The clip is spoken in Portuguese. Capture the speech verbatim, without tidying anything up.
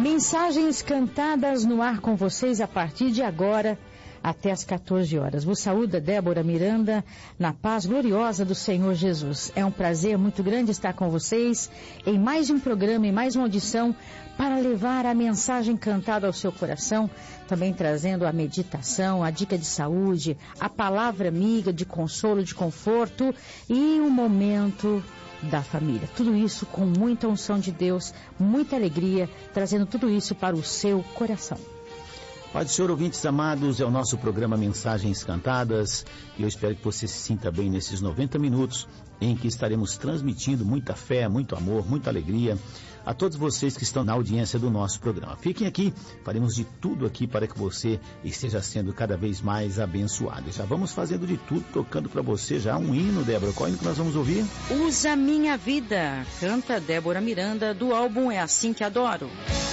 Mensagens cantadas no ar com vocês a partir de agora até às quatorze horas. Vos saúda Débora Miranda na paz gloriosa do Senhor Jesus. É um prazer muito grande estar com vocês em mais um programa, em mais uma audição para levar a mensagem cantada ao seu coração, também trazendo a meditação, a dica de saúde, a palavra amiga de consolo, de conforto e um momento da família. Tudo isso com muita unção de Deus, muita alegria, trazendo tudo isso para o seu coração. Paz do Senhor, ouvintes amados, é o nosso programa Mensagens Cantadas e eu espero que você se sinta bem nesses noventa minutos em que estaremos transmitindo muita fé, muito amor, muita alegria a todos vocês que estão na audiência do nosso programa. Fiquem aqui, faremos de tudo aqui para que você esteja sendo cada vez mais abençoado. E já vamos fazendo de tudo, tocando para você já um hino, Débora. Qual hino que nós vamos ouvir? Usa Minha Vida, canta Débora Miranda, do álbum É Assim Que Adoro.